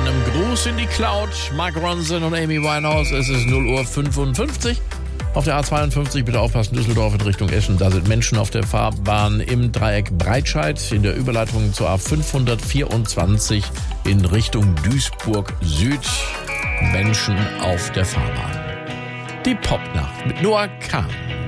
einem Gruß in die Cloud. Mark Ronson und Amy Winehouse. Es ist 0:55 Uhr. Auf der A52 bitte aufpassen, Düsseldorf in Richtung Eschen. Da sind Menschen auf der Fahrbahn im Dreieck Breitscheid. In der Überleitung zur A524 in Richtung Duisburg Süd. Menschen auf der Fahrbahn. Die Popnacht mit Noah Kahn.